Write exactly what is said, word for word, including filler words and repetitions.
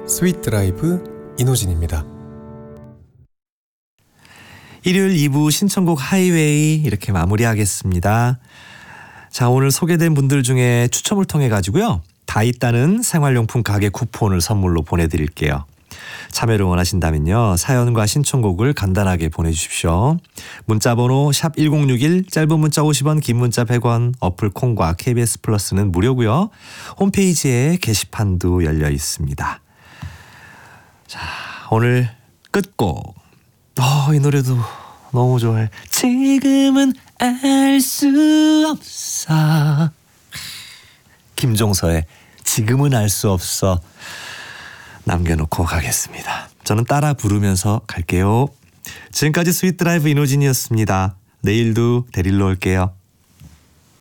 스윗 드라이브 이노진입니다. 일요일 이 부 신청곡 하이웨이 이렇게 마무리하겠습니다. 자, 오늘 소개된 분들 중에 추첨을 통해 가지고요, 다 있다는 생활용품 가게 쿠폰을 선물로 보내드릴게요. 참여를 원하신다면요, 사연과 신청곡을 간단하게 보내주십시오. 문자번호 샵 일공육일, 짧은 문자 오십 원, 긴 문자 백 원, 어플 콩과 케이비에스 플러스는 무료고요. 홈페이지에 게시판도 열려 있습니다. 자, 오늘 끝곡. 어, 이 노래도 너무 좋아해. 지금은 알 수 없어. 김종서의 지금은 알 수 없어 남겨놓고 가겠습니다. 저는 따라 부르면서 갈게요. 지금까지 스윗 드라이브 이노진이었습니다. 내일도 데리러 올게요.